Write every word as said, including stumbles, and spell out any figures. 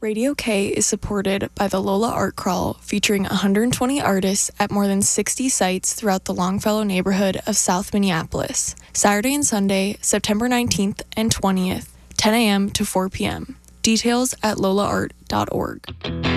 Radio K is supported by the Lola Art Crawl, featuring one hundred twenty artists at more than sixty sites throughout the Longfellow neighborhood of South Minneapolis. Saturday and Sunday, September nineteenth and twentieth, ten a.m. to four p.m. Details at lola art dot org.